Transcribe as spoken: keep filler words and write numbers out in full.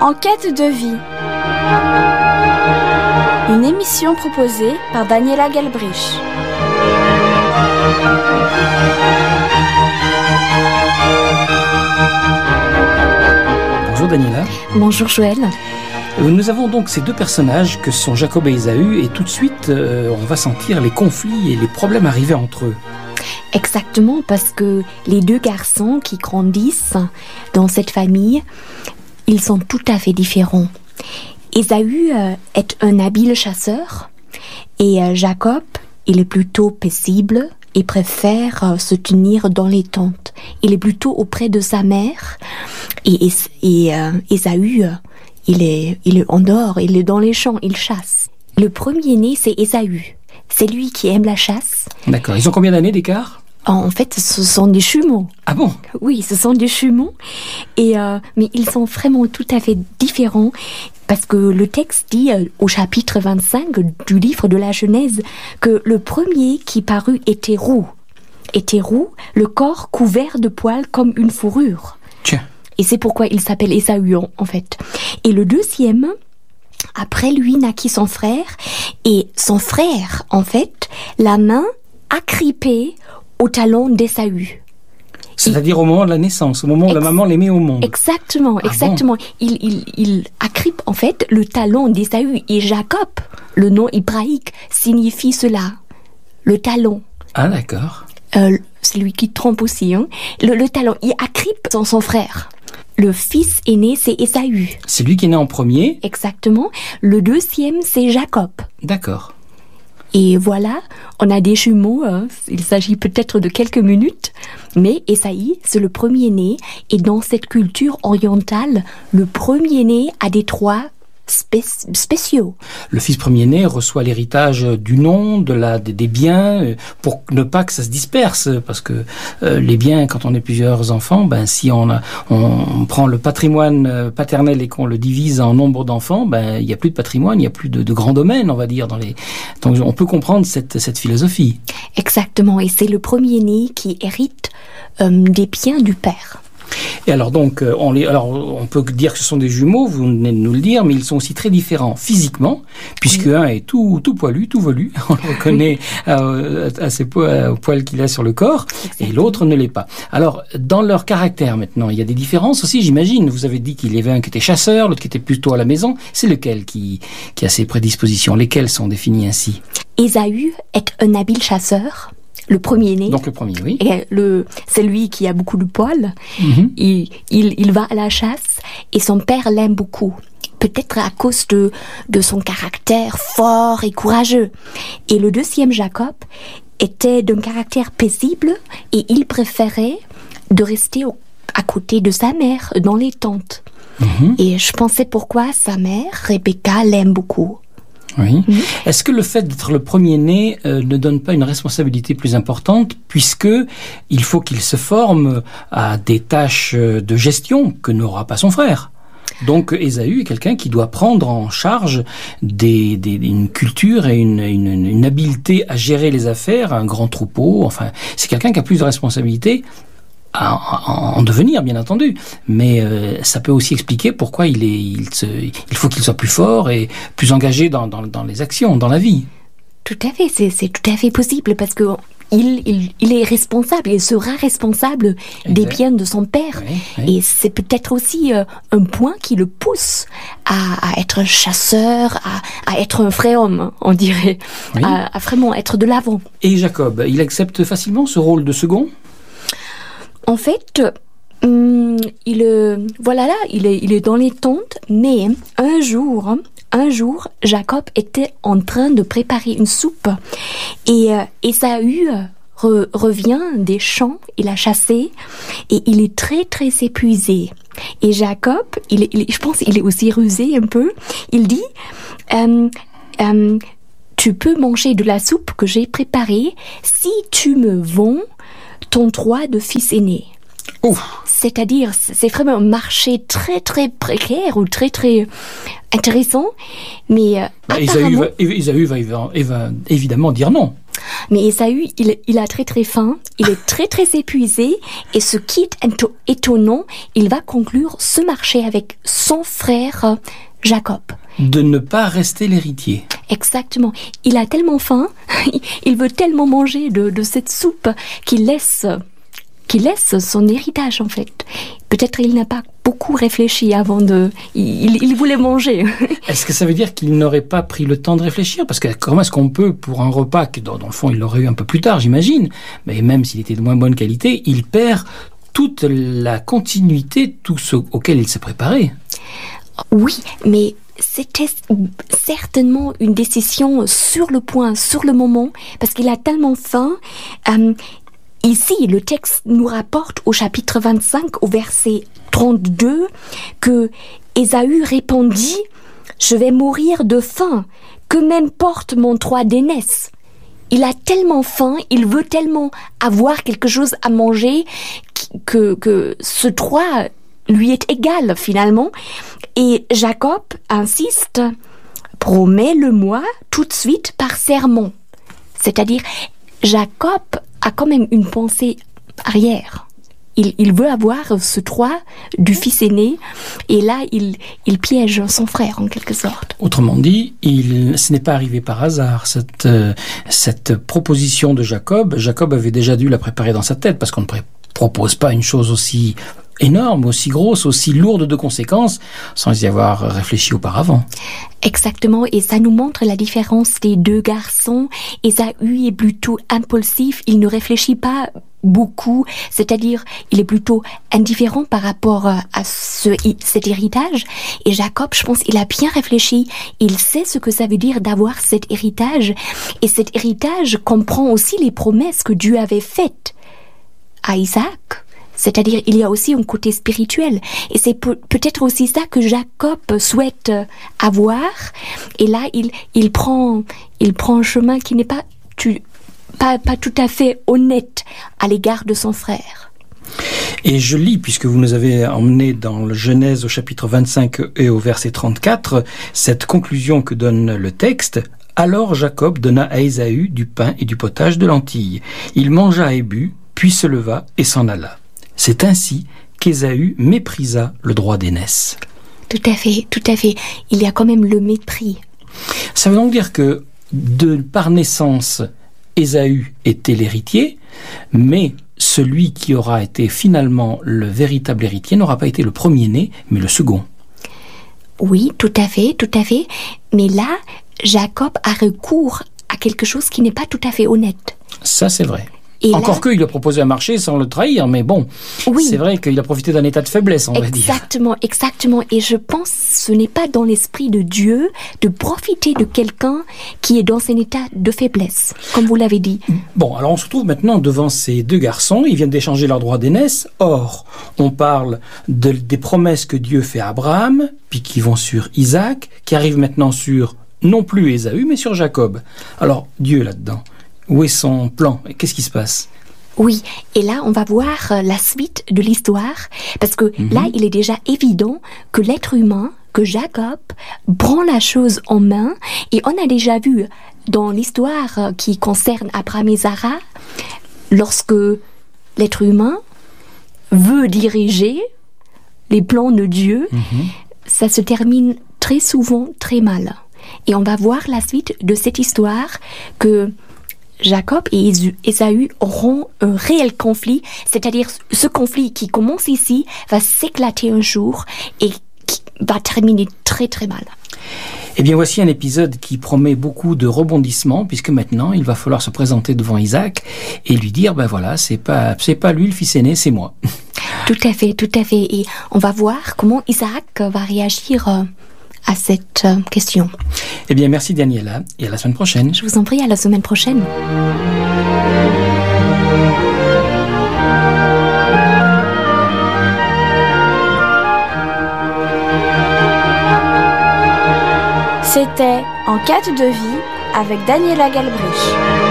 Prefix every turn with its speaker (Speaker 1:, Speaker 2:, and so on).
Speaker 1: En quête de vie. Une émission proposée par Daniela Galbrich.
Speaker 2: Bonjour Daniela.
Speaker 3: Bonjour Joël.
Speaker 2: Nous avons donc ces deux personnages que sont Jacob et Ésaü, et tout de suite euh, on va sentir les conflits et les problèmes arriver entre eux.
Speaker 3: Exactement, parce que les deux garçons qui grandissent dans cette famille, ils sont tout à fait différents. Ésaü euh, est un habile chasseur et euh, Jacob, il est plutôt paisible et préfère euh, se tenir dans les tentes. Il est plutôt auprès de sa mère et, et, et euh, Ésaü, euh, il est, il est en dehors, il est dans les champs, il chasse. Le premier-né, c'est Ésaü. C'est lui qui aime la chasse.
Speaker 2: D'accord. Ils ont combien d'années d'écart ?
Speaker 3: En fait, ce sont des jumeaux.
Speaker 2: Ah bon ?
Speaker 3: Oui, ce sont des jumeaux. Et, euh, mais ils sont vraiment tout à fait différents. Parce que le texte dit euh, au chapitre vingt-cinq du livre de la Genèse que le premier qui parut était roux. Était roux, le corps couvert de poils comme une fourrure.
Speaker 2: Tiens.
Speaker 3: Et c'est pourquoi il s'appelle Ésaü en fait. Et le deuxième, après lui naquit son frère. Et son frère, en fait, la main agrippée au talon d'Ésaü.
Speaker 2: C'est-à-dire au moment de la naissance, au moment où Ex- la maman les met au monde.
Speaker 3: Exactement,
Speaker 2: ah
Speaker 3: exactement.
Speaker 2: Bon
Speaker 3: il, il, il agrippe en fait le talon d'Ésaü et Jacob, le nom hébraïque, signifie cela, le talon.
Speaker 2: Ah d'accord.
Speaker 3: Euh, c'est lui qui trompe aussi, hein. Le, le talon, il agrippe son, son frère. Le fils aîné, c'est Ésaü.
Speaker 2: C'est lui qui est né en premier.
Speaker 3: Exactement. Le deuxième, c'est Jacob.
Speaker 2: D'accord.
Speaker 3: Et voilà, on a des jumeaux, hein. Il s'agit peut-être de quelques minutes, mais Ésaü, c'est le premier-né, et dans cette culture orientale, le premier-né a des droits spé- spéciaux.
Speaker 2: Le fils premier-né reçoit l'héritage du nom, de la, des, des biens, pour ne pas que ça se disperse, parce que euh, les biens, quand on est plusieurs enfants, ben si on, a, on, on prend le patrimoine paternel et qu'on le divise en nombre d'enfants, ben il n'y a plus de patrimoine, il n'y a plus de, de grands domaines, on va dire, dans les. Donc on peut comprendre cette, cette philosophie.
Speaker 3: Exactement, et c'est le premier-né qui hérite euh, des biens du père.
Speaker 2: Et alors donc, on les, alors on peut dire que ce sont des jumeaux, vous venez de nous le dire, mais ils sont aussi très différents physiquement, puisque oui. Un est tout, tout poilu, tout velu, on le reconnaît à, à ses poils, aux poils qu'il a sur le corps, exactement. Et l'autre ne l'est pas. Alors, dans leur caractère maintenant, il y a des différences aussi, j'imagine. Vous avez dit qu'il y avait un qui était chasseur, l'autre qui était plutôt à la maison. C'est lequel qui, qui a ces prédispositions? Lesquelles sont définies ainsi?
Speaker 3: Ésaü est un habile chasseur. Le premier-né.
Speaker 2: Donc le premier, oui.
Speaker 3: Et le, c'est lui qui a beaucoup de poils. Mm-hmm. Il, il, il va à la chasse et son père l'aime beaucoup. Peut-être à cause de, de son caractère fort et courageux. Et le deuxième, Jacob, était d'un caractère paisible et il préférait de rester au, à côté de sa mère dans les tentes. Mm-hmm. Et je pensais pourquoi sa mère, Rebecca, l'aime beaucoup.
Speaker 2: Oui. Mmh. Est-ce que le fait d'être le premier-né euh, ne donne pas une responsabilité plus importante, puisque il faut qu'il se forme à des tâches de gestion que n'aura pas son frère? Donc Ésaü est quelqu'un qui doit prendre en charge des, des, une culture et une, une, une habileté à gérer les affaires, un grand troupeau. Enfin, c'est quelqu'un qui a plus de responsabilités. En, en, en devenir, bien entendu, mais euh, ça peut aussi expliquer pourquoi il est, il, se, il faut qu'il soit plus fort et plus engagé dans, dans, dans les actions, dans la vie.
Speaker 3: Tout à fait, c'est, c'est tout à fait possible parce que il, il, il est responsable, il sera responsable exact. Des biens de son père, oui, oui. Et c'est peut-être aussi euh, un point qui le pousse à, à être chasseur, à, à être un vrai homme, on dirait, oui. à, à vraiment être de l'avant.
Speaker 2: Et Jacob, il accepte facilement ce rôle de second?
Speaker 3: En fait, hum, il, euh, voilà là, il est, il est dans les tentes, mais un jour, un jour, Jacob était en train de préparer une soupe et euh, Ésaü re, revient des champs, il a chassé et il est très très épuisé. Et Jacob, il, il, je pense qu'il est aussi rusé un peu, il dit euh, euh, « Tu peux manger de la soupe que j'ai préparée si tu me vends ton droit de fils aîné. »
Speaker 2: Ouf.
Speaker 3: C'est-à-dire, c'est vraiment un marché très très précaire ou très très intéressant, mais euh,
Speaker 2: bah, Ésaü va, Ésaü va, va, va évidemment dire non.
Speaker 3: Mais Ésaü, il, il a très très faim, il est très très épuisé, et ce qui est éto- étonnant, il va conclure ce marché avec son frère euh, Jacob.
Speaker 2: De ne pas rester l'héritier.
Speaker 3: Exactement. Il a tellement faim, il veut tellement manger de, de cette soupe qu'il laisse, qu'il laisse son héritage en fait. Peut-être il n'a pas beaucoup réfléchi avant de... Il, il voulait manger.
Speaker 2: Est-ce que ça veut dire qu'il n'aurait pas pris le temps de réfléchir? Parce que comment est-ce qu'on peut, pour un repas que dans, dans le fond il l'aurait eu un peu plus tard, j'imagine, mais même s'il était de moins bonne qualité, il perd toute la continuité, tout ce auquel il s'est préparé.
Speaker 3: Oui, mais c'était certainement une décision sur le point, sur le moment, parce qu'il a tellement faim. Euh, ici, le texte nous rapporte au chapitre vingt-cinq, au verset trente-deux, que Ésaü répondit « Je vais mourir de faim, que m'importe mon droit d'aînesse ?» Il a tellement faim, il veut tellement avoir quelque chose à manger que, que ce droit lui est égal finalement. Et Jacob insiste, promets-le-moi tout de suite par serment. C'est-à-dire, Jacob a quand même une pensée arrière. Il, il veut avoir ce droit du fils aîné, et là, il, il piège son frère en quelque sorte.
Speaker 2: Autrement dit, il, ce n'est pas arrivé par hasard, cette, euh, cette proposition de Jacob. Jacob avait déjà dû la préparer dans sa tête, parce qu'on ne pré- propose pas une chose aussi énorme, aussi grosse, aussi lourde de conséquences, sans y avoir réfléchi auparavant.
Speaker 3: Exactement, et ça nous montre la différence des deux garçons. Ésaü est plutôt impulsif, il ne réfléchit pas beaucoup, c'est-à-dire il est plutôt indifférent par rapport à ce, cet héritage. Et Jacob, je pense, il a bien réfléchi, il sait ce que ça veut dire d'avoir cet héritage, et cet héritage comprend aussi les promesses que Dieu avait faites à Isaac. C'est-à-dire, il y a aussi un côté spirituel. Et c'est pe- peut-être aussi ça que Jacob souhaite avoir. Et là, il, il prend, il prend un chemin qui n'est pas, tu, pas, pas tout à fait honnête à l'égard de son frère.
Speaker 2: Et je lis, puisque vous nous avez emmené dans le Genèse au chapitre vingt-cinq et au verset trente-quatre, cette conclusion que donne le texte. Alors Jacob donna à Ésaü du pain et du potage de lentilles. Il mangea et but, puis se leva et s'en alla. C'est ainsi qu'Ésaü méprisa le droit d'aînesse.
Speaker 3: Tout à fait, tout à fait. Il y a quand même le mépris.
Speaker 2: Ça veut donc dire que, de par naissance, Ésaü était l'héritier, mais celui qui aura été finalement le véritable héritier n'aura pas été le premier-né, mais le second.
Speaker 3: Oui, tout à fait, tout à fait. Mais là, Jacob a recours à quelque chose qui n'est pas tout à fait honnête.
Speaker 2: Ça, c'est vrai.
Speaker 3: Et
Speaker 2: Encore
Speaker 3: là,
Speaker 2: qu'il lui a proposé un marché sans le trahir, mais bon,
Speaker 3: oui,
Speaker 2: c'est vrai qu'il a profité d'un état de faiblesse, on va dire.
Speaker 3: Exactement, exactement. Et je pense que ce n'est pas dans l'esprit de Dieu de profiter de quelqu'un qui est dans un état de faiblesse, comme vous l'avez dit.
Speaker 2: Bon, alors on se retrouve maintenant devant ces deux garçons, ils viennent d'échanger leur droit d'aînesse. Or, on parle de, des promesses que Dieu fait à Abraham, puis qui vont sur Isaac, qui arrivent maintenant sur, non plus Ésaü, mais sur Jacob. Alors, Dieu là-dedans, où est son plan? Qu'est-ce qui se passe?
Speaker 3: Oui, et là, on va voir la suite de l'histoire, parce que mm-hmm. là, il est déjà évident que l'être humain, que Jacob, prend la chose en main, et on a déjà vu dans l'histoire qui concerne Abraham et Sarah, lorsque l'être humain veut diriger les plans de Dieu, mm-hmm. ça se termine très souvent très mal. Et on va voir la suite de cette histoire que Jacob et Ésaü auront un réel conflit, c'est-à-dire ce conflit qui commence ici va s'éclater un jour et qui va terminer très très mal.
Speaker 2: Eh bien, voici un épisode qui promet beaucoup de rebondissements, puisque maintenant, il va falloir se présenter devant Isaac et lui dire, ben voilà, c'est pas, c'est pas lui le fils aîné, c'est moi.
Speaker 3: Tout à fait, tout à fait. Et on va voir comment Isaac va réagir euh, à cette euh, question.
Speaker 2: Eh bien, merci Daniela, et à la semaine prochaine.
Speaker 3: Je vous en prie, à la semaine prochaine.
Speaker 1: C'était En quête de vie avec Daniela Galbrich.